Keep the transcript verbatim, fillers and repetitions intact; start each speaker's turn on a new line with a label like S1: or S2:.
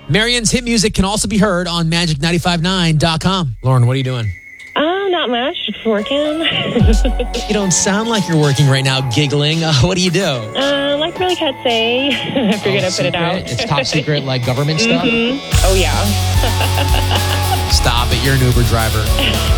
S1: Marianne's hit music can also be heard on magic nine five nine dot com. Lauren, what are you doing?
S2: Oh, not much. Just working.
S1: You don't sound like you're working right now, giggling. Uh, what do you do?
S2: Uh, like really can't say. I figured I'd put it out.
S3: It's top secret, like government stuff?
S2: Mm-hmm. Oh, yeah.
S1: Stop it. You're an Uber driver.